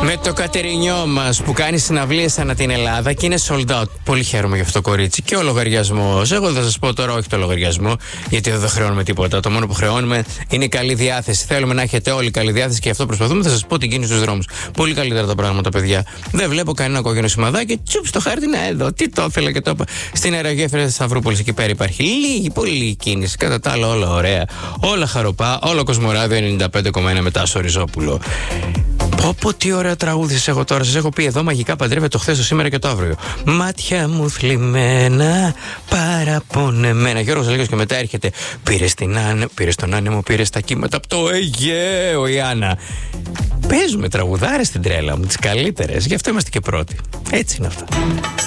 Με το κατερινιό μας που κάνει συναυλίες ανά την Ελλάδα και είναι sold out. Πολύ χαίρομαι για αυτό το κορίτσι. Και ο λογαριασμός. Εγώ θα σας πω τώρα όχι το λογαριασμό, γιατί εδώ δεν χρεώνουμε τίποτα. Το μόνο που χρεώνουμε είναι η καλή διάθεση. Θέλουμε να έχετε όλοι καλή διάθεση και γι' αυτό προσπαθούμε. Θα σας πω την κίνηση στους δρόμους. Πολύ καλύτερα τα πράγματα, παιδιά. Δεν βλέπω κανένα κόκκινο σημαδάκι. Τσουπ στο χάρτη να εδώ. Τι το ήθελα και το είπα. Στην αερογέφυρα της Σταυρούπολης εκεί πέρα υπάρχει πολύ λίγη κίνηση. Κατά τα άλλα, όλα ωραία. Όλα χαροπά. Όλο Κοσμοράδιο 95,1 με Τάσο Ριζόπουλο. Πω, τι ωραία τραγούδι σας έχω τώρα. Σας έχω πει εδώ μαγικά παντρεύεται το χθες, το σήμερα και το αύριο. Μάτια μου θλιμμένα, παραπονεμένα. Γιώργος Αλέγιος και μετά έρχεται. Πήρε στον άνεμο, πήρε στα κύματα από το Αιγαίο, η Άννα. Παίζουμε τραγουδάρες στην τρέλα μου, τις καλύτερες. Γι' αυτό είμαστε και πρώτοι. Έτσι είναι αυτά.